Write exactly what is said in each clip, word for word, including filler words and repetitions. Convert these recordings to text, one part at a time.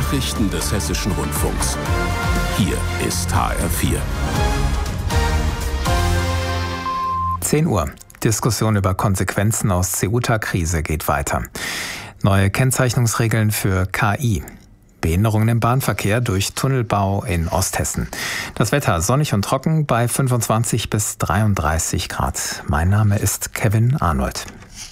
Nachrichten des Hessischen Rundfunks. Hier ist H R vier. zehn Uhr. Diskussion über Konsequenzen aus Ceuta-Krise geht weiter. Neue Kennzeichnungsregeln für K I. Behinderungen im Bahnverkehr durch Tunnelbau in Osthessen. Das Wetter sonnig und trocken bei fünfundzwanzig bis dreiunddreißig Grad. Mein Name ist Kevin Arnold.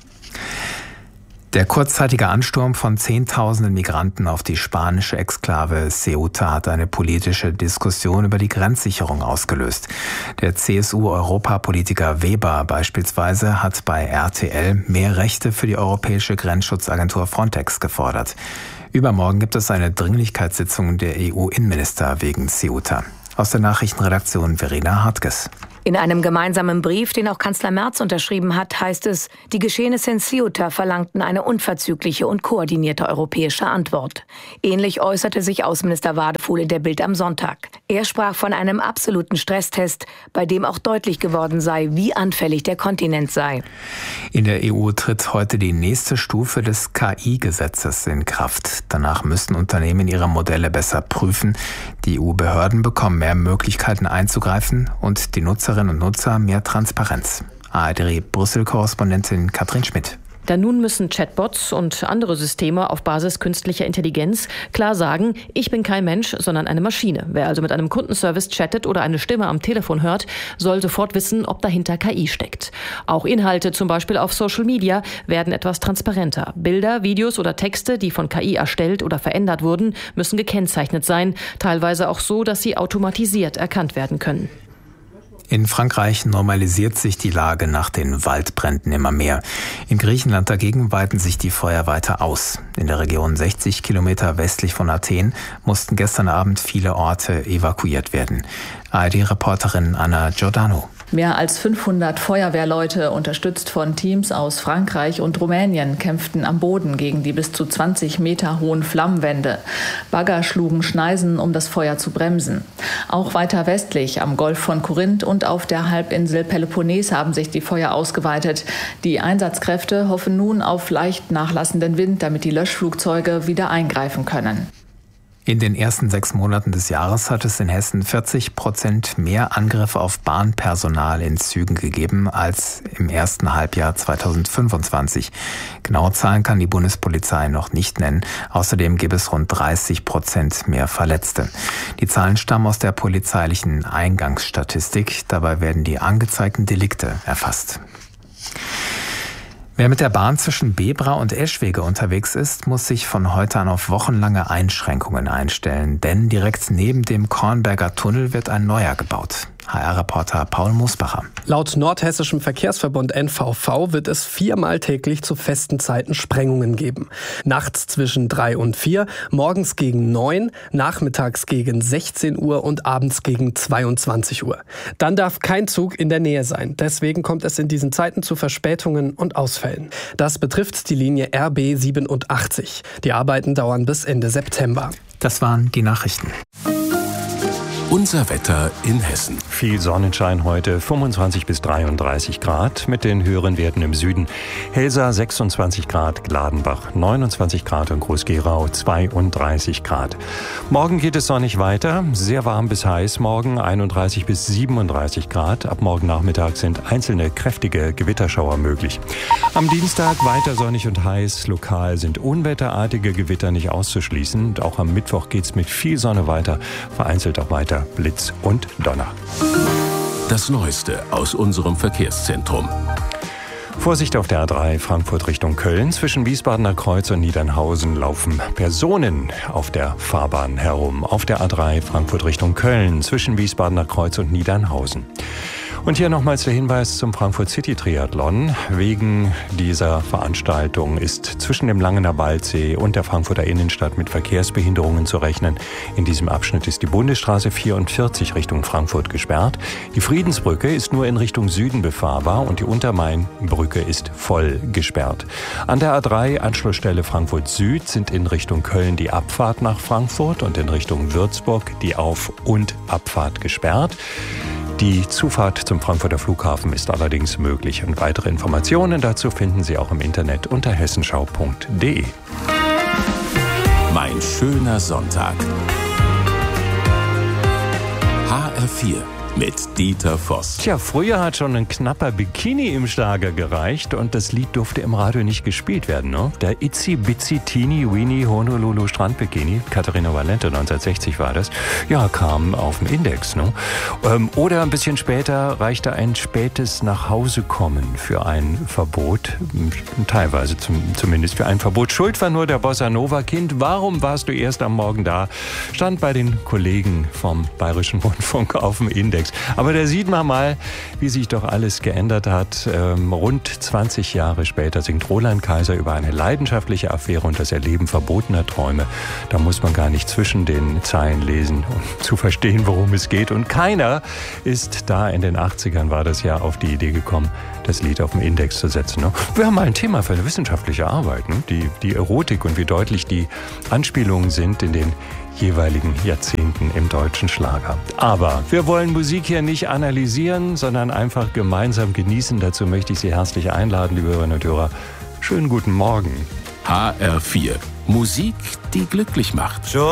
Der kurzzeitige Ansturm von Zehntausenden Migranten auf die spanische Exklave Ceuta hat eine politische Diskussion über die Grenzsicherung ausgelöst. Der C S U-Europapolitiker Weber beispielsweise hat bei R T L mehr Rechte für die europäische Grenzschutzagentur Frontex gefordert. Übermorgen gibt es eine Dringlichkeitssitzung der E U-Innenminister wegen Ceuta. Aus der Nachrichtenredaktion Verena Hartges. In einem gemeinsamen Brief, den auch Kanzler Merz unterschrieben hat, heißt es, die Geschehnisse in Ceuta verlangten eine unverzügliche und koordinierte europäische Antwort. Ähnlich äußerte sich Außenminister Wadefuhl in der Bild am Sonntag. Er sprach von einem absoluten Stresstest, bei dem auch deutlich geworden sei, wie anfällig der Kontinent sei. In der E U tritt heute die nächste Stufe des K I-Gesetzes in Kraft. Danach müssten Unternehmen ihre Modelle besser prüfen. Die E U-Behörden bekommen mehr Möglichkeiten einzugreifen und die Nutzerinnen und Nutzer mehr Transparenz. A R D-Brüssel-Korrespondentin Katrin Schmidt. Denn nun müssen Chatbots und andere Systeme auf Basis künstlicher Intelligenz klar sagen, ich bin kein Mensch, sondern eine Maschine. Wer also mit einem Kundenservice chattet oder eine Stimme am Telefon hört, soll sofort wissen, ob dahinter K I steckt. Auch Inhalte, zum Beispiel auf Social Media, werden etwas transparenter. Bilder, Videos oder Texte, die von K I erstellt oder verändert wurden, müssen gekennzeichnet sein, teilweise auch so, dass sie automatisiert erkannt werden können. In Frankreich normalisiert sich die Lage nach den Waldbränden immer mehr. In Griechenland dagegen weiten sich die Feuer weiter aus. In der Region sechzig Kilometer westlich von Athen mussten gestern Abend viele Orte evakuiert werden. A R D-Reporterin Anna Giordano. Mehr als fünfhundert Feuerwehrleute, unterstützt von Teams aus Frankreich und Rumänien, kämpften am Boden gegen die bis zu zwanzig Meter hohen Flammenwände. Bagger schlugen Schneisen, um das Feuer zu bremsen. Auch weiter westlich, am Golf von Korinth und auf der Halbinsel Peloponnes, haben sich die Feuer ausgeweitet. Die Einsatzkräfte hoffen nun auf leicht nachlassenden Wind, damit die Löschflugzeuge wieder eingreifen können. In den ersten sechs Monaten des Jahres hat es in Hessen vierzig Prozent mehr Angriffe auf Bahnpersonal in Zügen gegeben als im ersten Halbjahr zweitausendfünfundzwanzig. Genaue Zahlen kann die Bundespolizei noch nicht nennen. Außerdem gibt es rund dreißig Prozent mehr Verletzte. Die Zahlen stammen aus der polizeilichen Eingangsstatistik. Dabei werden die angezeigten Delikte erfasst. Wer mit der Bahn zwischen Bebra und Eschwege unterwegs ist, muss sich von heute an auf wochenlange Einschränkungen einstellen, denn direkt neben dem Kornberger Tunnel wird ein neuer gebaut. H R-Reporter Paul Musbacher. Laut Nordhessischem Verkehrsverbund N V V wird es viermal täglich zu festen Zeiten Sprengungen geben. Nachts zwischen drei und vier, morgens gegen neun, nachmittags gegen sechzehn Uhr und abends gegen zweiundzwanzig Uhr. Dann darf kein Zug in der Nähe sein. Deswegen kommt es in diesen Zeiten zu Verspätungen und Ausfällen. Das betrifft die Linie R B siebenundachtzig. Die Arbeiten dauern bis Ende September. Das waren die Nachrichten. Unser Wetter in Hessen. Viel Sonnenschein heute, fünfundzwanzig bis dreiunddreißig Grad mit den höheren Werten im Süden. Helsa sechsundzwanzig Grad, Gladenbach neunundzwanzig Grad und Groß-Gerau zweiunddreißig Grad. Morgen geht es sonnig weiter, sehr warm bis heiß morgen, einunddreißig bis siebenunddreißig Grad. Ab morgen Nachmittag sind einzelne kräftige Gewitterschauer möglich. Am Dienstag weiter sonnig und heiß, lokal sind unwetterartige Gewitter nicht auszuschließen. Und auch am Mittwoch geht es mit viel Sonne weiter, vereinzelt auch weiter Blitz und Donner. Das Neueste aus unserem Verkehrszentrum. Vorsicht auf der A drei Frankfurt Richtung Köln. Zwischen Wiesbadener Kreuz und Niedernhausen laufen Personen auf der Fahrbahn herum. Auf der A drei Frankfurt Richtung Köln zwischen Wiesbadener Kreuz und Niedernhausen. Und hier nochmals der Hinweis zum Frankfurt City Triathlon. Wegen dieser Veranstaltung ist zwischen dem Langener Waldsee und der Frankfurter Innenstadt mit Verkehrsbehinderungen zu rechnen. In diesem Abschnitt ist die Bundesstraße vierundvierzig Richtung Frankfurt gesperrt. Die Friedensbrücke ist nur in Richtung Süden befahrbar und die Untermainbrücke ist voll gesperrt. An der A drei Anschlussstelle Frankfurt Süd sind in Richtung Köln die Abfahrt nach Frankfurt und in Richtung Würzburg die Auf- und Abfahrt gesperrt. Die Zufahrt zum Frankfurter Flughafen ist allerdings möglich und weitere Informationen dazu finden Sie auch im Internet unter hessenschau punkt de. Mein schönes schöner Sonntag. H R vier mit Dieter Voss. Tja, früher hat schon ein knapper Bikini im Schlager gereicht und das Lied durfte im Radio nicht gespielt werden. Ne? Der Itzy Bitsy Teeny Weeny Honolulu Strandbikini, Katharina Valente, neunzehnhundertsechzig war das, ja, kam auf dem Index. Ne? Ähm, oder ein bisschen später reichte ein spätes Nachhausekommen für ein Verbot, teilweise zum, zumindest für ein Verbot. Schuld war nur der Bossa Nova Kind. Warum warst du erst am Morgen da? Stand bei den Kollegen vom Bayerischen Rundfunk auf dem Index. Aber da sieht man mal, wie sich doch alles geändert hat. Ähm, rund zwanzig Jahre später singt Roland Kaiser über eine leidenschaftliche Affäre und das Erleben verbotener Träume. Da muss man gar nicht zwischen den Zeilen lesen, um zu verstehen, worum es geht. Und keiner ist da, in den achtzigern war das ja, auf die Idee gekommen, das Lied auf den Index zu setzen. Ne? Wir haben mal ein Thema für eine wissenschaftliche Arbeit, ne? die, die Erotik und wie deutlich die Anspielungen sind in den jeweiligen Jahrzehnten im deutschen Schlager. Aber wir wollen Musik hier nicht analysieren, sondern einfach gemeinsam genießen. Dazu möchte ich Sie herzlich einladen, liebe Hörerinnen und Hörer. Schönen guten Morgen. H R vier. Musik, die glücklich macht.